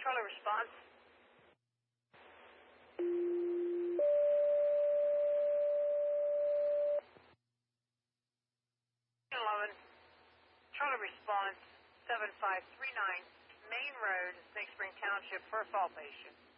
Charlie response. 11. Charlie response 7539 Main Road, Snake Spring Township for a fall patient.